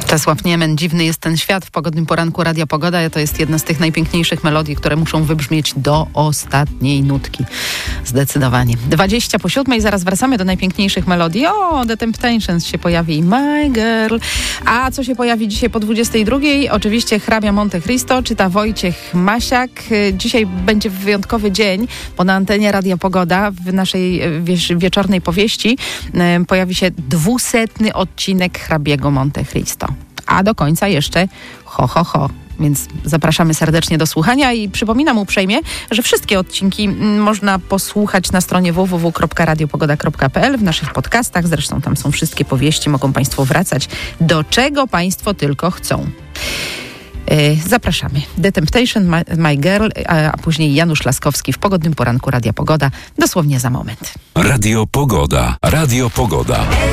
Czesław Niemen, Dziwny jest ten świat w pogodnym poranku Radia Pogoda. To jest jedna z tych najpiękniejszych melodii, które muszą wybrzmieć do ostatniej nutki. Zdecydowanie. 6:20, zaraz wracamy do najpiękniejszych melodii. O, The Temptations się pojawi, My Girl. A co się pojawi dzisiaj po 22:00? Oczywiście Hrabia Monte Cristo, czyta Wojciech Masiak. Dzisiaj będzie wyjątkowy dzień, bo na antenie Radia Pogoda w naszej wieczornej powieści pojawi się 200. odcinek Hrabiego Monte Cristo. A do końca jeszcze ho. Więc zapraszamy serdecznie do słuchania i przypominam uprzejmie, że wszystkie odcinki można posłuchać na stronie www.radiopogoda.pl w naszych podcastach. Zresztą tam są wszystkie powieści, mogą Państwo wracać do czego Państwo tylko chcą. Zapraszamy. The Temptation, My Girl, a później Janusz Laskowski w pogodnym poranku Radia Pogoda. Dosłownie za moment. Radio Pogoda.